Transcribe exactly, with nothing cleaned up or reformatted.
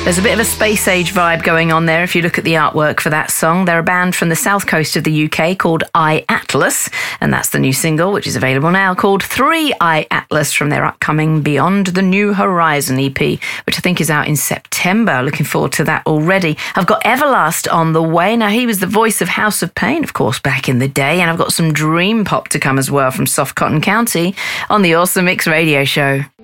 There's a bit of a space age vibe going on there if you look at the artwork for that song. They're a band from the south coast of the U K called I, Atlas, and that's the new single, which is available now, called three I, Atlas, from their upcoming Beyond the New Horizon E P, which I think is out in September. Looking forward to that already. I've got Everlast on the way. Now, he was the voice of House of Pain, of course, back in the day, and I've got some dream pop to come as well from Soft Cotton County on the Awesome Mix Radio Show.